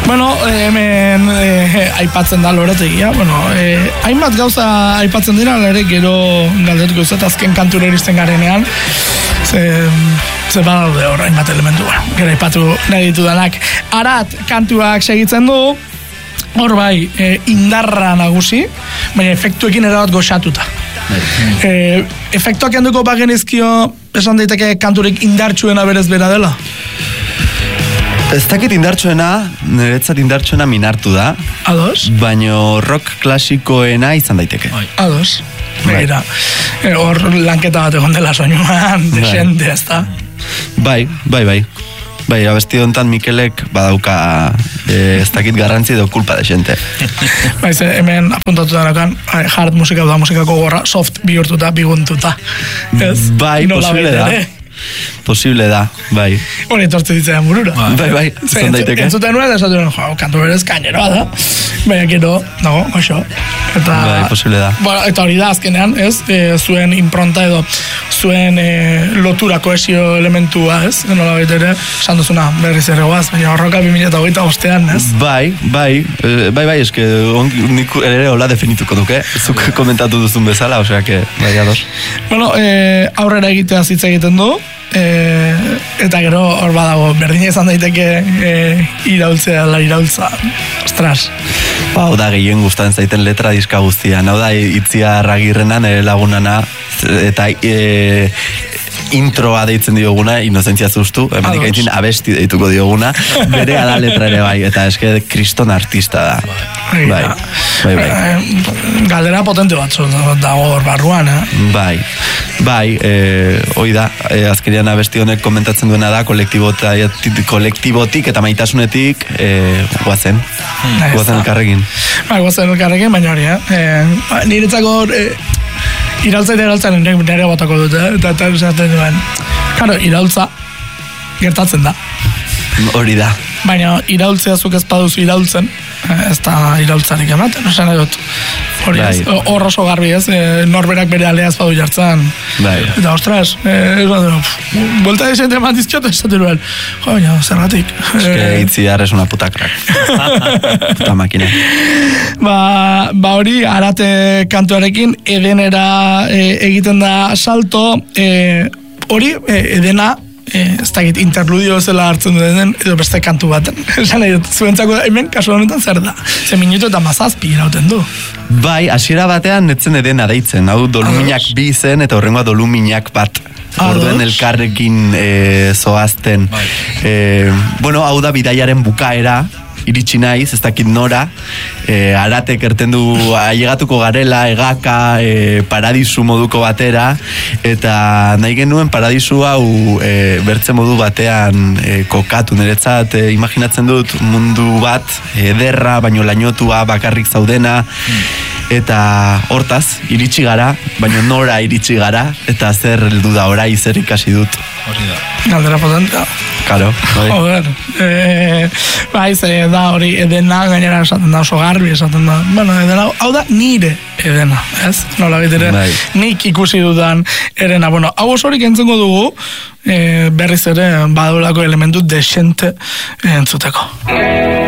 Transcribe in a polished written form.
Bueno, hemen aipatzen da loretegia, hainbat gauza aipatzen dira, ere gero galdetuko izat azken kantura iristen garenean, ze badaude hor hainbat elementu, gero aipatu nahi ditudanak. Arat kantuak segitzen du, hor bai, indarra nagusi, baina efektuekin erabat goxatuta. Efektuak handuko bagenizkio, esan daiteke kanturik indartsuena berez bera dela? Ez dakit indartsuena, niretzat indartsuena minartu da. Ados? Baina rock klasikoena izan daiteke. Ados. Begira, hor lanketa bat egon dela soinuan, desente, ez da? Bai, abesti honetan Mikelek badauka ez dakit garrantzi edo kulpa desente. Baiz, hemen apuntatu darakan, hard musika da musikako gorra, soft bihurtuta, biguntuta. Bai, posible da, bai. Hori etortze ditzen burura. Bai, izan daiteke. Entzuten nuen, esatu kantu berez kaineroa da. Baina gero, nago, goxo. Bai, posible da. Eta hori da azkenean, ez? Zuen impronta edo zuen lotura koesio elementua, ez? Nola baitere, esan duzuna berriz ere goaz, baina horroka 2008an, ez? Bai, eske nik ere hola definituko duke, zuk komentatu duzun bezala, osea, bai, ados. Bueno, aurrera egitea hitz egiten du, eta gero hor badago berdina izan daiteke iraultzea, iraultza, ostras. Hau da gehien gustatzen zaiten letra diska guztian, hau da Itziar Agirrena nire lagunana, eta introa deitzen dioguna, inozentzia zuztu, emanik aintzin abesti deituko dioguna, bere da letra ere bai, eta eske kriston artista da. Bai. Galdera potente bat dago hor barruan, Bai, hoi da, azkenean abesti honek komentatzen duena da, kolektibotik eta maitasunetik guazen elkarrekin. Bai, guazen elkarrekin, baina hori, niretzako iraultza nire botako dut, eta esaten duen. Karo, iraultza gertatzen da. Hori da. Baina iraultzea zuk ez paduzu iraultzen, ez da iraultzarik ematen, esan edut. Hori ez, hor oso garbi ez, norberak bere alea ez badu jartzen. Eta ostras, buelta desente eman dizkiotu esaten duen. Baina, zergatik. Itziar es una puta crack. Puta makina. Ba hori, Arate kantuarekin Edenera egiten da salto, hori Edena, ez dakit interludio zela hartzen duten, edo beste kantu baten. Esan nahi dut, zuentzako hemen kasu honetan zer da. 10 minutu eta 7 irauten du. Bai, hasiera batean netzen Edena deitzen, hau doluminak 2 zen, eta horrengoa doluminak 1. Orduen elkarrekin zoazten. Bueno, hau da bidaiaren bukaera, iritsi naiz, ez dakit nora, Aratek erten du ailegatuko garela, egaka, paradisu moduko batera, eta nahi genuen paradisu hau bertze modu batean kokatu, niretzat imaginatzen dut mundu bat, ederra, baino lainotua, bakarrik zaudena, eta hortaz, iritsi gara, baino nora iritsi gara, eta zer heldu da orai, zer ikasi dut. Hori da. Galdera potentea. Karo. Joder. Bai, da hori Edena gainera esaten da, oso garbi esaten da. Bueno, Edena, hau da nire Edena, ez? Nola bitere, nik ikusi dudan erena. Bueno, hau osorik entzengo dugu, berriz ere badulako elementu desente entzuteko.